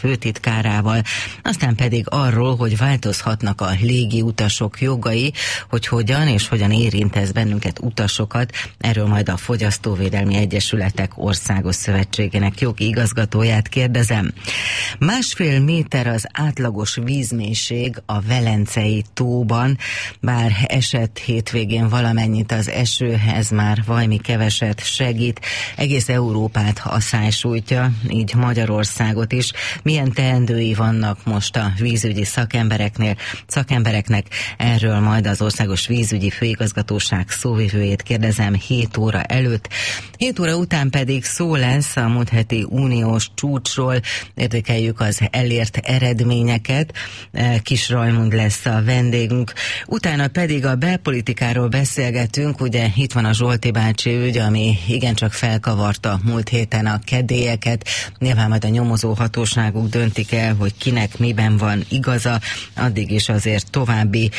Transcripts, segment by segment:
főtitkárával, aztán pedig arról, hogy változhatnak a légi utasok jogai, hogy hogyan érint ez bennünket utasokat. Erről majd a Fogyasztóvédelmi Egyesületek Országos Szövetségének jogi igazgatóját kérdezem. 1,5 méter az átlagos vízmélység a Velencei tóban, bár esett hétvégén valamennyit az eső, ez már valami keveset segít. Egész Európát asszály sújtja, így Magyarországot is. Milyen teendői vannak most a vízügyi szakembereknek? Erről majd az Országos Vízügyi Főigazgatóság szóvivőjét kérdezem 7 óra előtt. 7 óra után pedig szó lesz a múlt heti uniós csúcsról, értékeljük az elért eredményeket. Kis Rajmund lesz a vendégünk. Utána pedig a belpolitikáról beszélgetünk, ugye itt van a Zsolti bácsi ügy, ami igencsak felkavarta múlt héten a kedélyeket. Nyilván majd a nyomozó hatóságuk döntik el, hogy kinek miben van igaza, addig is azért további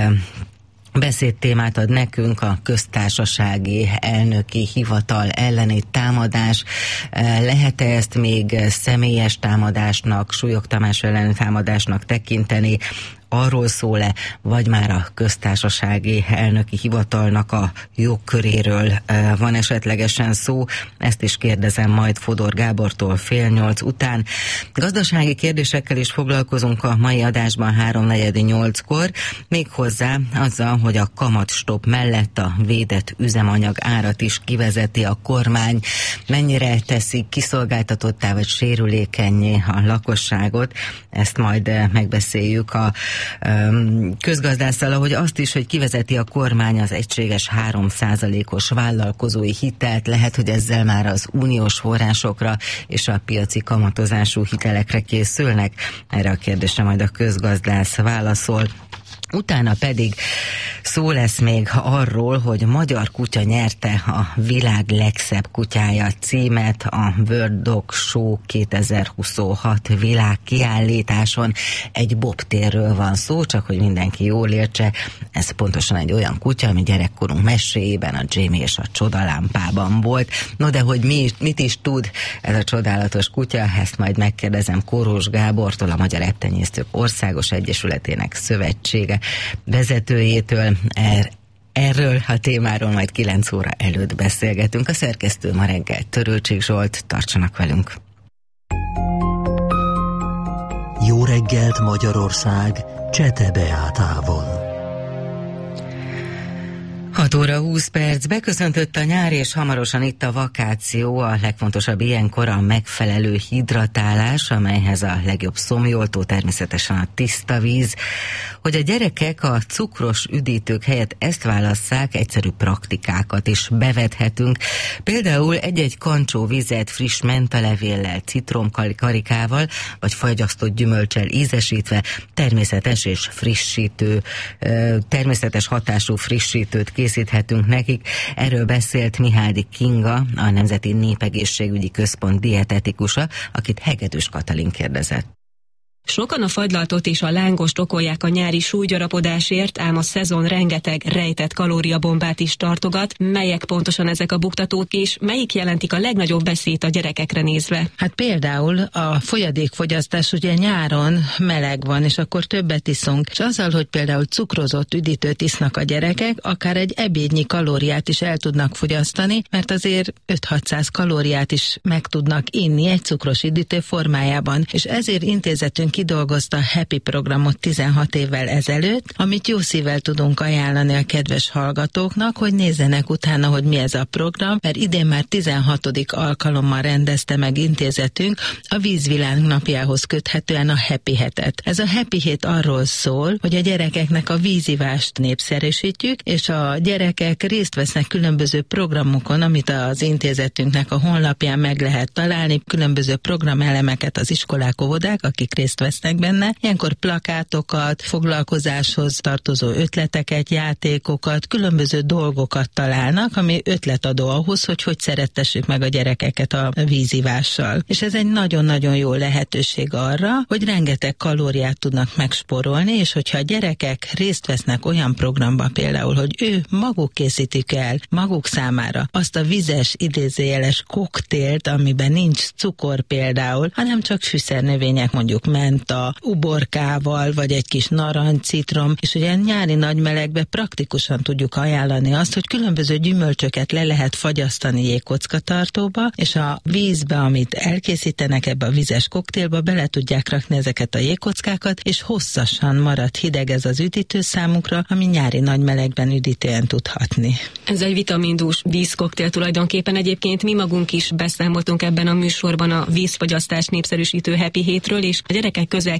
beszédtémát ad nekünk a köztársasági elnöki hivatal elleni támadás. Lehet-e ezt még személyes támadásnak, Súlyog Tamás elleni támadásnak tekinteni? Arról szól-e, vagy már a köztársasági elnöki hivatalnak a jogköréről van esetlegesen szó? Ezt is kérdezem majd Fodor Gábortól 7:30 után. Gazdasági kérdésekkel is foglalkozunk a mai adásban 7:45-kor, méghozzá azzal, hogy a kamatstop mellett a védett üzemanyag árat is kivezeti a kormány. Mennyire teszi kiszolgáltatottá vagy sérülékennyé a lakosságot? Ezt majd megbeszéljük a közgazdásszal, ahogy azt is, hogy kivezeti a kormány az egységes 3%-os vállalkozói hitelt. Lehet, hogy ezzel már az uniós forrásokra és a piaci kamatozású hitelekre készülnek? Erre a kérdésre majd a közgazdász válaszol. Utána pedig szó lesz még arról, hogy magyar kutya nyerte a világ legszebb kutyája címet a World Dog Show 2026 világkiállításon. Egy bobtérről van szó, csak hogy mindenki jól értse. Ez pontosan egy olyan kutya, ami gyerekkorunk meséjében a Jamie és a csodalámpában volt. No, de hogy mit is tud ez a csodálatos kutya, ezt majd megkérdezem Kórós Gábortól, a Magyar Ebbtenyésztők Országos Egyesületének szövetsége vezetőjétől. Erről a témáról majd 9 óra előtt beszélgetünk. A szerkesztő ma reggel Törőcsik Zsolt, tartsanak velünk! Jó reggelt Magyarország, Csete Beátával. 6:20, beköszöntött a nyár, és hamarosan itt a vakáció. A legfontosabb ilyenkor a megfelelő hidratálás, amelyhez a legjobb szomjoltó természetesen a tiszta víz. Hogy a gyerekek a cukros üdítők helyett ezt válasszák, egyszerű praktikákat is bevethetünk. Például egy-egy kancsó vizet friss mentalevéllel, citromkarikával, vagy fagyasztott gyümölccsel ízesítve természetes hatású frissítőt készíthetünk nekik. Erről beszélt Mihály Kinga, a Nemzeti Népegészségügyi Központ dietetikusa, akit Hegedűs Katalin kérdezett. Sokan a fagylaltot és a lángost okolják a nyári súlygyarapodásért, ám a szezon rengeteg rejtett kalóriabombát is tartogat. Melyek pontosan ezek a buktatók, és melyik jelentik a legnagyobb veszélyt a gyerekekre nézve? Hát például a folyadékfogyasztás, ugye nyáron meleg van, és akkor többet iszunk. És azzal, hogy például cukrozott üdítőt isznak a gyerekek, akár egy ebédnyi kalóriát is el tudnak fogyasztani, mert azért 5-600 kalóriát is meg tudnak inni egy cukros üdítő formájában. És ezért intézetünk kidolgozta a Happy programot 16 évvel ezelőtt, amit jó szívvel tudunk ajánlani a kedves hallgatóknak, hogy nézzenek utána, hogy mi ez a program, mert idén már 16. alkalommal rendezte meg intézetünk a Vízvilág napjához köthetően a Happy hetet. Ez a Happy hét arról szól, hogy a gyerekeknek a vízivást népszerűsítjük, és a gyerekek részt vesznek különböző programokon, amit az intézetünknek a honlapján meg lehet találni, különböző programelemeket az iskolák, óvodák, akik részt vesznek benne. Ilyenkor plakátokat, foglalkozáshoz tartozó ötleteket, játékokat, különböző dolgokat találnak, ami ötletadó ahhoz, hogy szerettessük meg a gyerekeket a vízivással. És ez egy nagyon-nagyon jó lehetőség arra, hogy rengeteg kalóriát tudnak megspórolni, és hogyha a gyerekek részt vesznek olyan programba például, hogy ő maguk készítik el maguk számára azt a vizes, idézőjeles koktélt, amiben nincs cukor például, hanem csak fűszernövények, mondjuk menta, uborkával, vagy egy kis narancs, citrom, és ugye nyári nagy melegbe praktikusan tudjuk ajánlani azt, hogy különböző gyümölcsöket le lehet fagyasztani jégkockatartóba, és a vízbe, amit elkészítenek ebbe a vizes koktélba, bele tudják rakni ezeket a jégkockákat, és hosszasan marad hideg ez az üdítő számukra, ami nyári nagy melegben üdítően tud hatni. Ez egy vitamindús vízkoktél tulajdonképpen. Egyébként mi magunk is beszámoltunk ebben a műsorban a vízfogyasztás népszerűsítő Happy Hétről, és a gyerekek közel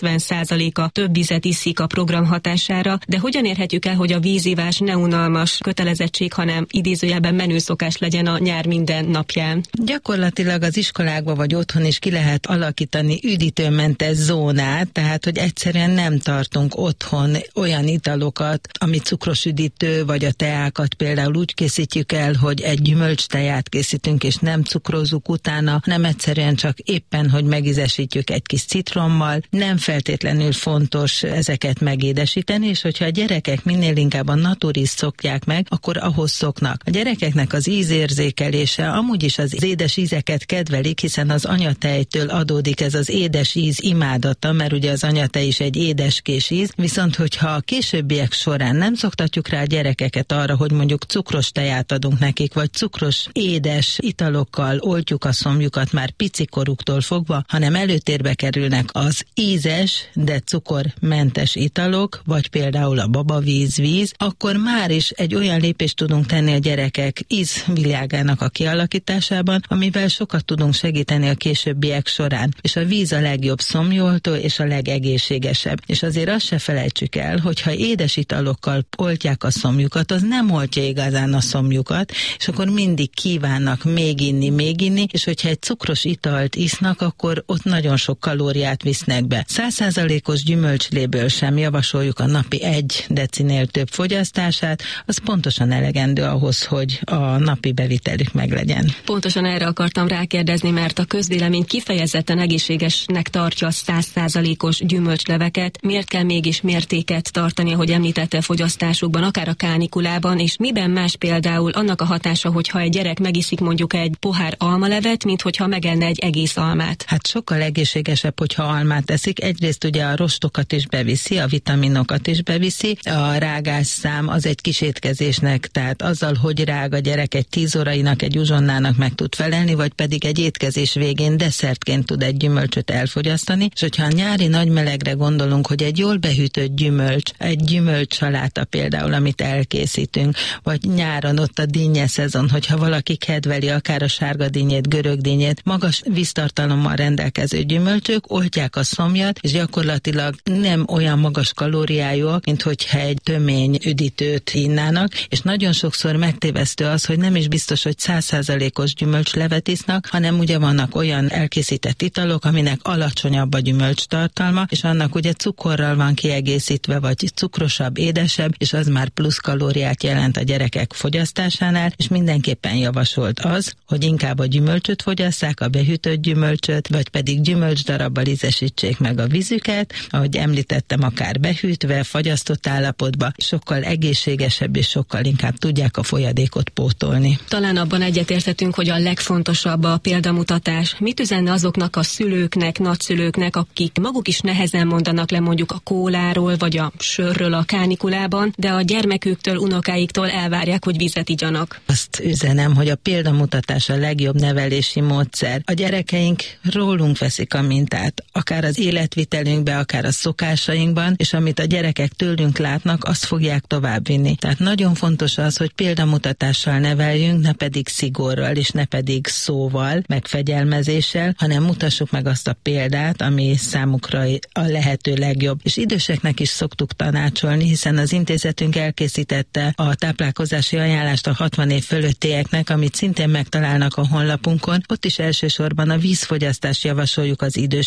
90%-a több vizet iszik a program hatására, de hogyan érhetjük el, hogy a vízivás ne unalmas kötelezettség, hanem idézőjelben menőszokás legyen a nyár minden napján? Gyakorlatilag az iskolákban vagy otthon is ki lehet alakítani üdítőmentes zónát, tehát hogy egyszerűen nem tartunk otthon olyan italokat, ami cukros üdítő, vagy a teákat például úgy készítjük el, hogy egy gyümölcsteját készítünk, és nem cukrozzuk utána, nem egyszerűen csak éppen, hogy megízesítjük egy kis citrommal. Nem feltétlenül fontos ezeket megédesíteni, és hogyha a gyerekek minél inkább a naturiszt szokják meg, akkor ahhoz szoknak. A gyerekeknek az ízérzékelése amúgy is az édes ízeket kedvelik, hiszen az anyatejtől adódik ez az édes íz imádata, mert ugye az anyatej is egy édeskés íz, viszont hogyha a későbbiek során nem szoktatjuk rá a gyerekeket arra, hogy mondjuk cukros teját adunk nekik, vagy cukros édes italokkal oltjuk a szomjukat már picikoruktól fogva, hanem előtérbe kerülnek az ízes, de cukormentes italok, vagy például a babavíz, akkor már is egy olyan lépést tudunk tenni a gyerekek ízvilágának a kialakításában, amivel sokat tudunk segíteni a későbbiek során. És a víz a legjobb szomjoltó, és a legegészségesebb. És azért azt se felejtsük el, hogyha édes italokkal oltják a szomjukat, az nem oltja igazán a szomjukat, és akkor mindig kívánnak még inni, és hogyha egy cukros italt isznak, akkor ott nagyon sok kalóriát visznek be. 100%-os gyümölcsléből sem javasoljuk a napi 1 decinél több fogyasztását, az pontosan elegendő ahhoz, hogy a napi bevitelük meglegyen. Pontosan erre akartam rákérdezni, mert a közvélemény kifejezetten egészségesnek tartja a 100%-os gyümölcsleveket. Miért kell mégis mértéket tartani, ahogy említette, fogyasztásukban, akár a kánikulában, és miben más például annak a hatása, hogyha egy gyerek megiszik mondjuk egy pohár almalevet, mint hogyha megenne egy egész almát? Hát sokkal egészségesebb, hogyha almát eszik. Egyrészt ugye a rostokat is beviszi, a vitaminokat is beviszi. A rágásszám az egy kis étkezésnek, tehát azzal, hogy rág a gyerek egy 10 órainak, egy uzsonnának meg tud felelni, vagy pedig egy étkezés végén desszertként tud egy gyümölcsöt elfogyasztani, és hogyha a nyári nagy melegre gondolunk, hogy egy jól behűtött gyümölcs, egy gyümölcsaláta például, amit elkészítünk, vagy nyáron ott a dinnye szezon, hogyha valaki kedveli akár a sárga dinnyét, görög dinnyét, magas víztartalommal rendelkező gyümölcsök oltják a szomjat, és gyakorlatilag nem olyan magas kalóriájúak, mint hogyha egy tömény üdítőt innának, és nagyon sokszor megtévesztő az, hogy nem is biztos, hogy 100%-os gyümölcslevet isznak, hanem ugye vannak olyan elkészített italok, aminek alacsonyabb a gyümölcstartalma, és annak ugye cukorral van kiegészítve, vagy cukrosabb, édesebb, és az már plusz kalóriát jelent a gyerekek fogyasztásánál, és mindenképpen javasolt az, hogy inkább a gyümölcsöt fogyasszák, a behűtött gyümölcsöt, vagy pedig gyümölcsdarabbal ízesítsék meg a vízüket, ahogy említettem, akár behűtve, fagyasztott állapotba, sokkal egészségesebb és sokkal inkább tudják a folyadékot pótolni. Talán abban egyetérthetünk, hogy a legfontosabb a példamutatás. Mit üzenne azoknak a szülőknek, nagyszülőknek, akik maguk is nehezen mondanak le mondjuk a kóláról, vagy a sörről a kánikulában, de a gyermeküktől, unokáiktól elvárják, hogy vizet igyanak? Azt üzenem, hogy a példamutatás a legjobb nevelési módszer. A gyerekeink rólunk veszik a mintát, akár az életvitelünkbe, akár a szokásainkban, és amit a gyerekek tőlünk látnak, azt fogják továbbvinni. Tehát nagyon fontos az, hogy példamutatással neveljünk, ne pedig szigorral, és ne pedig szóval, meg fegyelmezéssel, hanem mutassuk meg azt a példát, ami számukra a lehető legjobb. És időseknek is szoktuk tanácsolni, hiszen az intézetünk elkészítette a táplálkozási ajánlást a 60 év fölöttieknek, amit szintén megtalálnak a honlapunkon. Ott is elsősorban a vízfogyasztást javasoljuk az időseknek,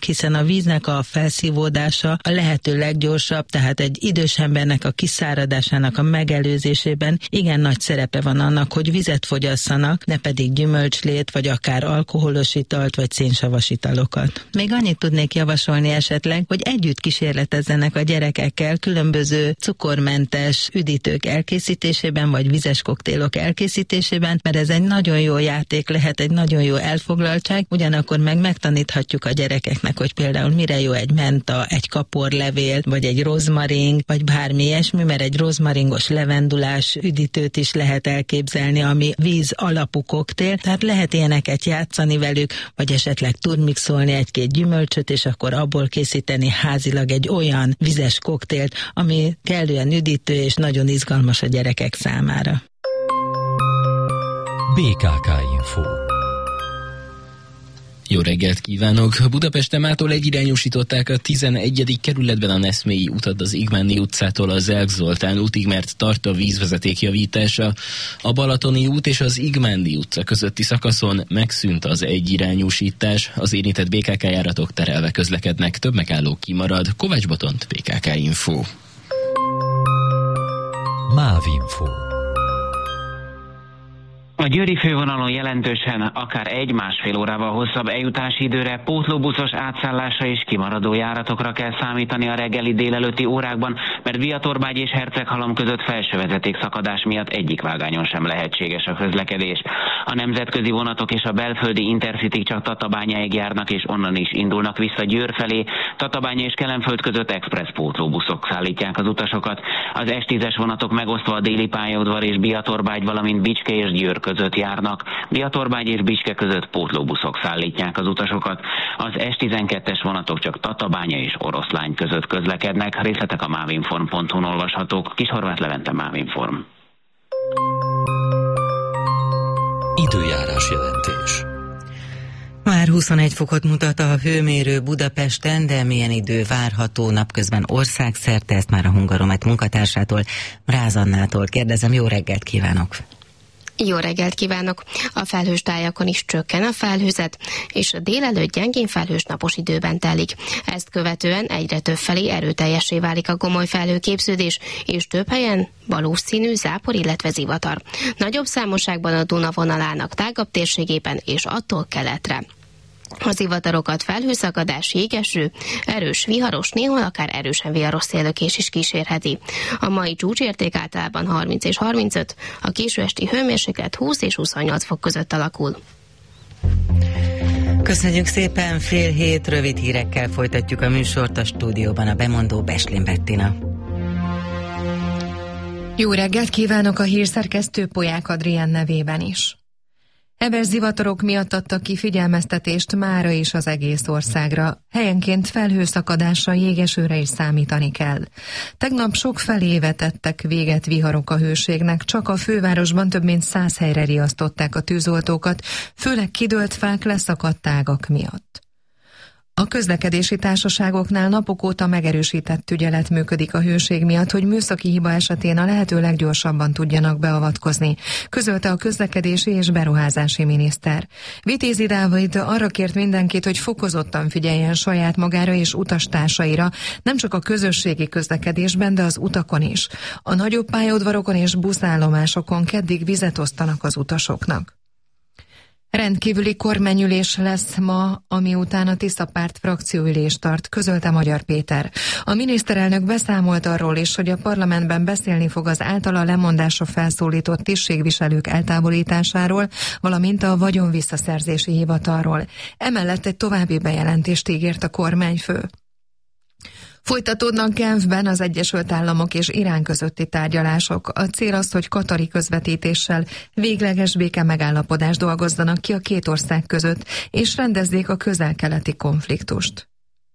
hiszen a víznek a felszívódása a lehető leggyorsabb, tehát egy idős embernek a kiszáradásának a megelőzésében igen nagy szerepe van annak, hogy vizet fogyasszanak, ne pedig gyümölcslét, vagy akár alkoholos italt, vagy szénsavas italokat. Még annyit tudnék javasolni esetleg, hogy együtt kísérletezzenek a gyerekekkel különböző cukormentes üdítők elkészítésében, vagy vizes koktélok elkészítésében, mert ez egy nagyon jó játék lehet, egy nagyon jó elfoglaltság, ugyanakkor meg megtaníthatjuk a gyerekeknek, hogy például mire jó egy menta, egy kaporlevél, vagy egy rozmaring, vagy bármi ilyesmi, mert egy rozmaringos levendulás üdítőt is lehet elképzelni, ami víz alapú koktél, tehát lehet ilyeneket játszani velük, vagy esetleg turmixolni egy-két gyümölcsöt, és akkor abból készíteni házilag egy olyan vizes koktélt, ami kellően üdítő és nagyon izgalmas a gyerekek számára. BKK Info. Jó reggelt kívánok! Budapesten mától egyirányosították a 11. kerületben a Neszmélyi utat az Igmándi utcától az Zelk Zoltán útig, mert tart a vízvezeték javítása. A Balatoni út és az Igmándi utca közötti szakaszon megszűnt az egyirányosítás. Az érintett BKK járatok terelve közlekednek, több megálló kimarad. Kovács Botont, BKK Info. MÁV-info. A győri fővonalon jelentősen, akár 1-1,5 órával hosszabb eljutási időre, pótlóbuszos átszállásra és kimaradó járatokra kell számítani a reggeli délelőtti órákban, mert Viatorbágy és Herceghalom között felsővezeték szakadás miatt egyik vágányon sem lehetséges a közlekedés. A nemzetközi vonatok és a belföldi Intercity csak Tatabányáig járnak, és onnan is indulnak vissza Győr felé. Tatabánya és Kelenföld között express pótlóbuszok szállítják az utasokat. Az S10-es vonatok megosztva a déli pályaudvar és Biatorbágy, valamint Bicske és Győr között járnak. Biatorbágy és Bicske között pótlóbuszok szállítják az utasokat. Az S12-es vonatok csak Tatabánya és Oroszlány között közlekednek. Részletek a mavinform.hu-n olvashatók. Kishorváth Levente, Mávinform. Időjárás jelentés. Már 21 fokot mutat a hőmérő Budapesten, de milyen idő várható napközben országszerte, ezt már a Hungaromet munkatársától, Mráz Annától kérdezem. Jó reggelt kívánok! Jó reggelt kívánok! A felhős tájakon is csökken a felhőzet, és a délelőtt gyengén felhős napos időben telik. Ezt követően egyre több felé erőteljessé válik a gomoly felhőképződés, és több helyen valószínű zápor, illetve zivatar. Nagyobb számosságban a Duna vonalának tágabb térségében és attól keletre. A zivatarokat felhőszakadás, jégeső, erős viharos, néhol akár erősen viharos széllökés is kísérheti. A mai csúcsérték általában 30 és 35, a késő esti hőmérséklet 20 és 28 fok között alakul. Köszönjük szépen, 6:30 rövid hírekkel folytatjuk a műsort, a stúdióban a bemondó Beslin Bettina. Jó reggelt kívánok a hírszerkesztő Polyák Adrián nevében is. Heves zivatarok miatt adtak ki figyelmeztetést mára is az egész országra. Helyenként felhőszakadásra, jégesőre is számítani kell. Tegnap sok felé vetettek véget viharok a hőségnek, csak a fővárosban több mint 100 helyre riasztották a tűzoltókat, főleg kidőlt fák, leszakadt ágak miatt. A közlekedési társaságoknál napok óta megerősített ügyelet működik a hőség miatt, hogy műszaki hiba esetén a lehető leggyorsabban tudjanak beavatkozni, közölte a közlekedési és beruházási miniszter. Vitézi Dávid arra kért mindenkit, hogy fokozottan figyeljen saját magára és utastársaira, nem csak a közösségi közlekedésben, de az utakon is. A nagyobb pályaudvarokon és buszállomásokon keddig vizet osztanak az utasoknak. Rendkívüli kormányülés lesz ma, ami után a Tisza Párt frakcióülést tart, közölte Magyar Péter. A miniszterelnök beszámolt arról is, hogy a parlamentben beszélni fog az általa lemondásra felszólított tisztségviselők eltávolításáról, valamint a vagyon visszaszerzési hivatalról. Emellett egy további bejelentést ígért a kormányfő. Folytatódnak Genfben az Egyesült Államok és Irán közötti tárgyalások. A cél az, hogy katari közvetítéssel végleges békemegállapodást dolgozzanak ki a két ország között, és rendezzék a közel-keleti konfliktust.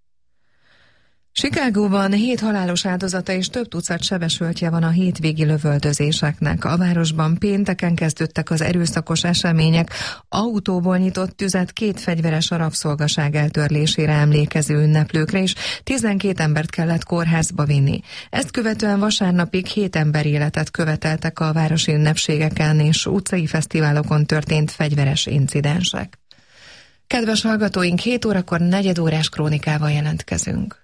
Chicagóban 7 halálos áldozata és több tucat sebesültje van a hétvégi lövöldözéseknek. A városban pénteken kezdődtek az erőszakos események, autóból nyitott tüzet 2 fegyveres a rabszolgaság eltörlésére emlékező ünneplőkre, és 12 embert kellett kórházba vinni. Ezt követően vasárnapig 7 ember életet követeltek a városi ünnepségeken és utcai fesztiválokon történt fegyveres incidensek. Kedves hallgatóink, 7 órakor 4 órás krónikával jelentkezünk.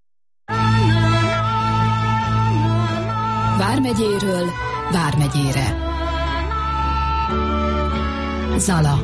Vármegyéről Vármegyére. Zala.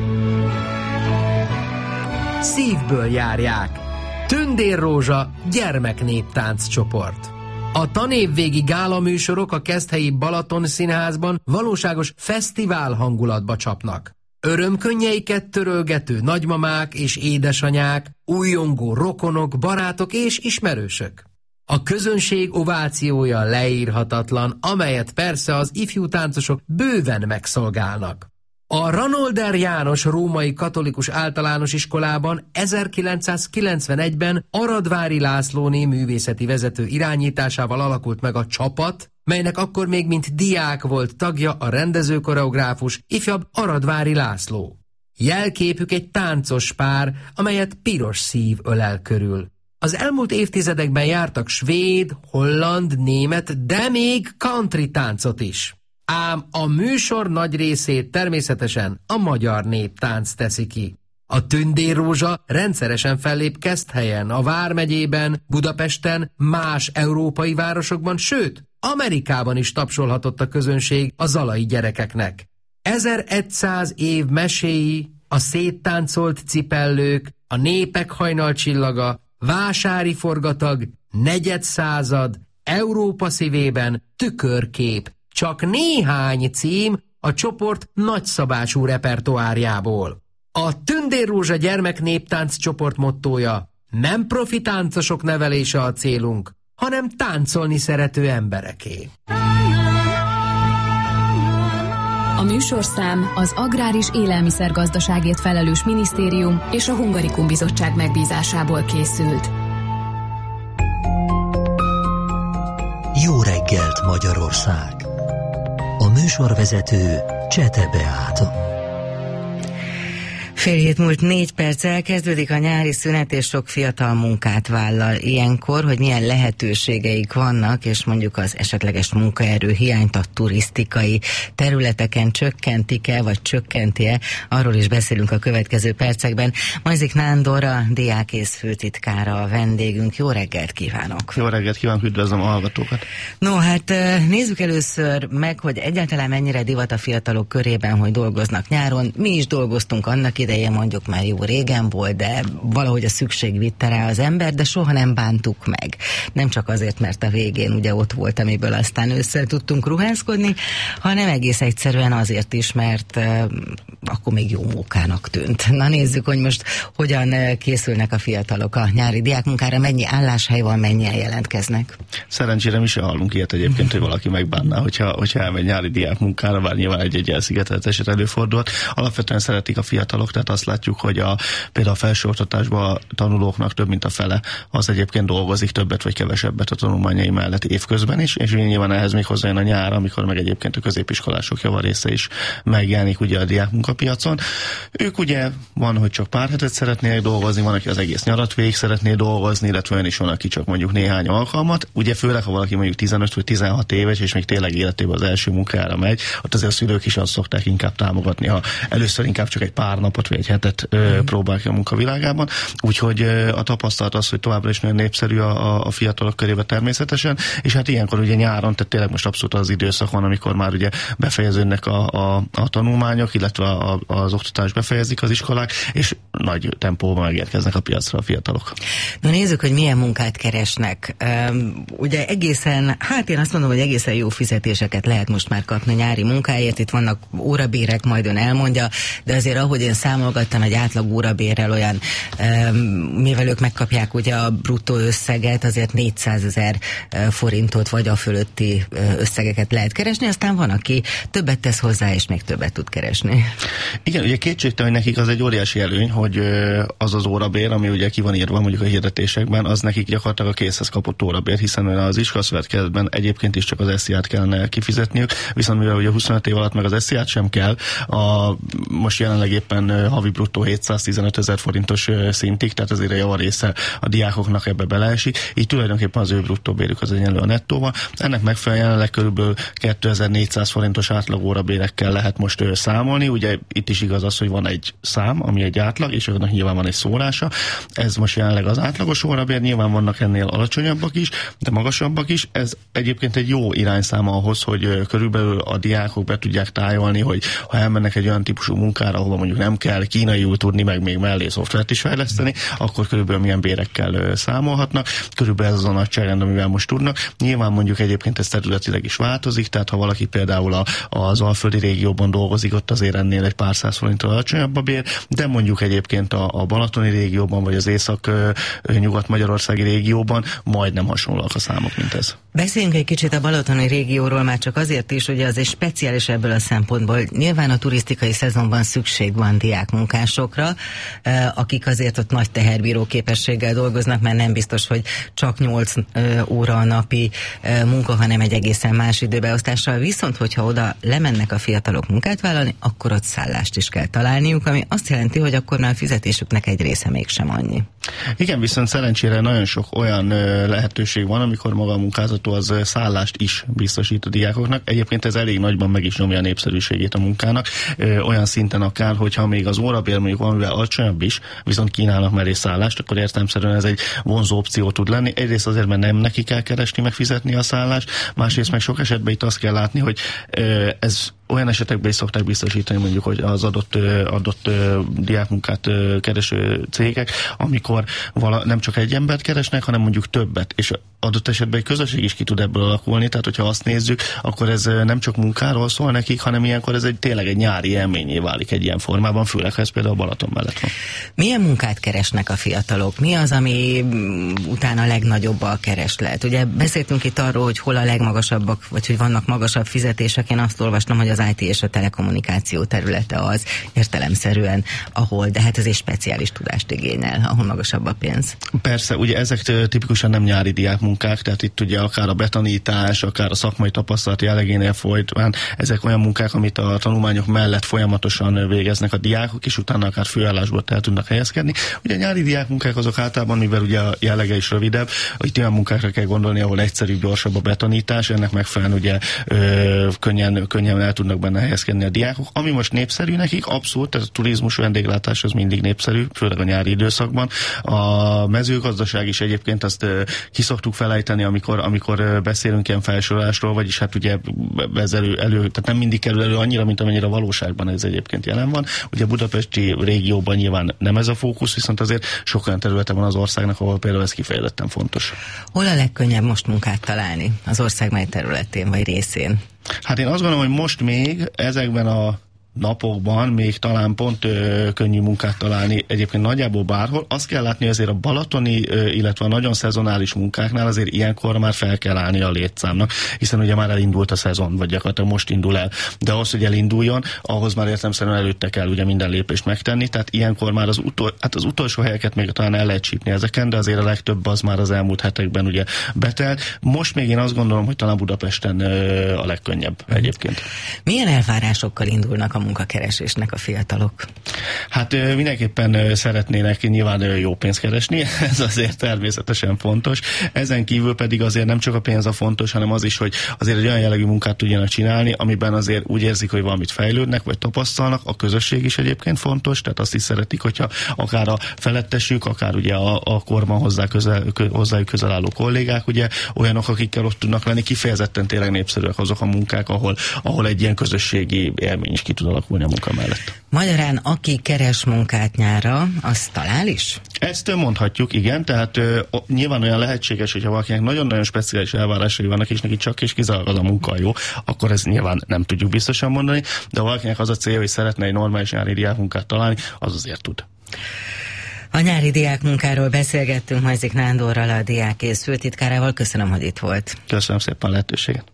Szívből járják. Tündérrózsa gyermeknéptánc csoport. A tanévvégi gálaműsorok a Keszthelyi Balaton Színházban valóságos fesztivál hangulatba csapnak. Örömkönnyeiket törölgető nagymamák és édesanyák, újongó rokonok, barátok és ismerősök. A közönség ovációja leírhatatlan, amelyet persze az ifjú táncosok bőven megszolgálnak. A Ranolder János Római Katolikus Általános Iskolában 1991-ben Aradvári Lászlóné művészeti vezető irányításával alakult meg a csapat, melynek akkor még mint diák volt tagja a rendező-koreográfus ifjabb Aradvári László. Jelképük egy táncos pár, amelyet piros szív ölel körül. Az elmúlt évtizedekben jártak svéd, holland, német, de még country táncot is. Ám a műsor nagy részét természetesen a magyar néptánc teszi ki. A Tündérrózsa rendszeresen fellép Keszthelyen, a Vármegyében, Budapesten, más európai városokban, sőt, Amerikában is tapsolhatott a közönség a zalai gyerekeknek. 1100 év meséi, a széttáncolt cipellők, a népek hajnalcsillaga, vásári forgatag, negyedszázad, Európa szívében, tükörkép. Csak néhány cím a csoport nagyszabású repertoárjából. A Tündérrózsa gyermeknéptánc csoport mottója: nem profi táncosok nevelése a célunk, hanem táncolni szerető embereké. A műsorszám az Agrár és Élelmiszergazdaságért felelős minisztérium és a Hungarikum Bizottság megbízásából készült. Jó reggelt, Magyarország! A műsorvezető Csete Beáta. 6:07 kezdődik a nyári szünet, és sok fiatal munkát vállal ilyenkor, hogy milyen lehetőségeik vannak, és mondjuk az esetleges munkaerő hiányt a turisztikai területeken csökkentik-e, vagy csökkenti-e, arról is beszélünk a következő percekben. Majzik Nándor, a diákész főtitkára a vendégünk. Jó reggelt kívánok! Jó reggelt kívánok, üdvözlöm a hallgatókat! No, hát nézzük először meg, hogy egyáltalán mennyire divat a fiatalok körében, hogy dolgoznak nyáron. Mi is dolgoztunk annak idején, mondjuk már jó régen volt, de valahogy a szükség vitte rá az ember, de soha nem bántuk meg. Nem csak azért, mert a végén ugye ott volt, amiből aztán ősszel tudtunk ruházkodni, hanem egész egyszerűen azért is, mert akkor még jó mókának tűnt. Na nézzük, hogy most hogyan készülnek a fiatalok a nyári diákmunkára, mennyi álláshely van, mennyien jelentkeznek. Szerencsére mi sem hallunk ilyet egyébként, hogy valaki megbánná, hogyha elmegy nyári diákmunkára, bár nyilván egy elszigetelt eset előfordulhat. Alapvetően szeretik a fiatalok, tehát azt látjuk, hogy például a felsőoktatásban tanulóknak több mint a fele az egyébként dolgozik többet vagy kevesebbet a tanulmányai mellett évközben is, és nyilván ehhez még hozzájön a nyár, amikor meg egyébként a középiskolások javarésze is megjelenik ugye a diákmunkapiacon. Ők ugye van, hogy csak pár hetet szeretnének dolgozni, van, aki az egész nyarat végig szeretné dolgozni, illetve olyan is van, aki csak mondjuk néhány alkalmat. Ugye főleg, ha valaki mondjuk 15 vagy 16 éves, és még tényleg életében az első munkára megy, ott azért a szülők is azt szokták inkább támogatni, ha először inkább csak egy pár napot vagy egy hetet próbál ki a munkavilágában. Úgyhogy a tapasztalat az, hogy továbbra is nagyon népszerű a fiatalok körében természetesen, és hát ilyenkor ugye nyáron, tehát tényleg most abszolút az időszak van, amikor már ugye befejeződnek a tanulmányok, illetve az oktatás befejezik az iskolák, és nagy tempóban megérkeznek a piacra a fiatalok. Na nézzük, hogy milyen munkát keresnek. Ugye egészen, hát én azt mondom, hogy egészen jó fizetéseket lehet most már kapni nyári munkáért, itt vannak órabérek, majd ön elmondja, de azért ahogy én számolgattam, egy átlag órabérrel olyan, mivel ők megkapják ugye a bruttó összeget, azért 400 000 forintot vagy a fölötti összegeket lehet keresni, aztán van, aki többet tesz hozzá, és még többet tud keresni. Igen, ugye kétségtelen, hogy nekik az egy óriási előny, hogy az az órabér, ami ugye ki van írva mondjuk a hirdetésekben, az nekik gyakorlatilag a készhez kapott órabér, hiszen az iskolaszövetkezetben egyébként is csak az SZIA-t kellene kifizetniük, viszont mivel ugye 25 év alatt meg az SZIA-t sem kell, most jelenleg éppen havi bruttó 715 000 forintos szintig, tehát azért a javarésze a diákoknak ebbe beleesik, így tulajdonképpen az ő bruttóbérük az egyenlő a nettóval. Ennek megfelelően jelenleg körülbelül 2400 forintos átlagórabérekkel lehet most számolni. Ugye itt is igaz az, hogy van egy szám, ami egy átlag, és annak nyilván van egy szórása. Ez most jelenleg az átlagos órabér, nyilván vannak ennél alacsonyabbak is, de magasabbak is. Ez egyébként egy jó irányszám ahhoz, hogy körülbelül a diákok be tudják tájolni, hogy ha elmennek egy olyan típusú munkára, ahol mondjuk nem kell kínaiul tudni, meg még mellé szoftvert is fejleszteni, akkor körülbelül milyen bérekkel számolhatnak. Körülbelül ez az a nagyságrend, amivel most tudnak. Nyilván mondjuk egyébként ez területileg is változik, tehát ha valaki például az alföldi régióban dolgozik, ott azért ennél egy pár száz forinttal alacsonyabb a bér, de mondjuk egyébként a balatoni régióban, vagy az észak-nyugat-magyarországi régióban majdnem hasonlóak a számok, mint ez. Beszéljünk egy kicsit a balatoni régióról, már csak azért is, hogy az egy speciális ebből a szempontból. Nyilván a turisztikai szezonban szükség van diákmunkásokra, akik azért ott nagy teherbíró képességgel dolgoznak, mert nem biztos, hogy csak 8 óra a napi munka, hanem egy egészen más időbeosztással. Viszont, hogyha oda lemennek a fiatalok munkát vállalni, akkor ott szállást is kell találniuk, ami azt jelenti, hogy akkor már a fizetésüknek egy része mégsem annyi. Igen, viszont szerencsére nagyon sok olyan lehetőség van, amikor maga a munkáltató az szállást is biztosít a diákoknak. Egyébként ez elég nagyban meg is nyomja a népszerűségét a munkának. Olyan szinten akár, hogyha még az órabér mondjuk valamivel alacsonyabb is, viszont kínálnak mellé szállást, akkor értelemszerűen ez egy vonzó opció tud lenni. Egyrészt azért, mert nem neki kell keresni, meg fizetni a szállást, másrészt meg sok esetben itt azt kell látni, hogy ez olyan esetekben is szokták biztosítani mondjuk, hogy az adott diákmunkát kereső cégek, amikor nem csak egy embert keresnek, hanem mondjuk többet, és adott esetben egy közösség is ki tud ebből alakulni, tehát hogyha azt nézzük, akkor ez nem csak munkáról szól nekik, hanem ilyenkor ez tényleg egy nyári élményé válik egy ilyen formában, főleg ha ez például a Balaton mellett van. Milyen munkát keresnek a fiatalok? Mi az, ami utána a legnagyobb a kereslet? Ugye beszéltünk itt arról, hogy hol a legmagasabbak, vagy hogy vannak magasabb fizetések. Én azt olvastam, hogy az IT és a telekommunikáció területe az értelemszerűen, ahol, de hát ez egy speciális tudást igényel, ahol magasabb a pénz. Persze, ugye ezek tipikusan nem nyári diákmunkák, tehát itt ugye akár a betanítás, akár a szakmai tapasztalat jellegénél folytán, ezek olyan munkák, amit a tanulmányok mellett folyamatosan végeznek a diákok, és utána akár főállásból el tudnak helyezkedni. Ugye a nyári diákmunkák azok általában, mivel ugye a jellege is rövidebb, itt olyan munkákra kell gondolni, ahol egyszerűbb, gyorsabb a betanítás, ennek megfelelően ugye könnyen el tudnak benne helyezkedni a diákok. Ami most népszerű nekik, abszolút, tehát a turizmus, vendéglátás az mindig népszerű, főleg a nyári időszakban. A mezőgazdaság is egyébként azt ki szoktuk felejteni, amikor beszélünk ilyen felsorolásról, vagyis hát ugye ez tehát nem mindig kerül elő annyira, mint amennyire a valóságban ez egyébként jelen van. Ugye a budapesti régióban nyilván nem ez a fókusz, viszont azért sok olyan területe van az országnak, ahol például ez kifejezetten fontos. Hol a legkönnyebb most munkát találni az ország mely területén vagy részén? Hát én azt gondolom, hogy most még ezekben a napokban még talán pont könnyű munkát találni egyébként nagyjából bárhol. Azt kell látni, azért a balatoni, illetve a nagyon szezonális munkáknál azért ilyenkor már fel kell állni a létszámnak, hiszen ugye már elindult a szezon, vagy gyakorlatilag most indul el. De ahhoz, hogy elinduljon, ahhoz már értelemszerűen előtte kell ugye minden lépést megtenni, tehát ilyenkor már az utolsó helyeket még talán el lehet csípni ezeken, de azért a legtöbb az már az elmúlt hetekben ugye betelt. Most még én azt gondolom, hogy talán Budapesten a legkönnyebb egyébként. Milyen elvárásokkal indulnak a munkakeresésnek a fiatalok? Hát mindenképpen szeretnének nyilván jó pénzt keresni, ez azért természetesen fontos. Ezen kívül pedig azért nem csak a pénz a fontos, hanem az is, hogy azért egy olyan jellegű munkát tudjanak csinálni, amiben azért úgy érzik, hogy valamit fejlődnek, vagy tapasztalnak. A közösség is egyébként fontos, tehát azt is szeretik, hogyha akár a felettesük, akár ugye a korban hozzájuk közel álló kollégák, ugye olyanok, akikkel ott tudnak lenni, kifejezetten tényleg népszerűek azok a munkák, ahol egy ilyen közösségi élmény is ki tud alakulni a munka mellett. Magyarán, aki keres munkát nyárra, az talál is? Ezt mondhatjuk, igen, tehát nyilván olyan lehetséges, hogyha valakinek nagyon-nagyon speciális elvárásai vannak, és neki csak és kizárólag az a munka jó, akkor ezt nyilván nem tudjuk biztosan mondani, de valakinek az a cél, hogy szeretne egy normális nyári diákmunkát találni, az azért tud. A nyári diákmunkáról beszélgettünk Majzik Nándorral, a Diákész főtitkárával. Köszönöm, hogy itt volt. Köszönöm szépen a lehetőséget.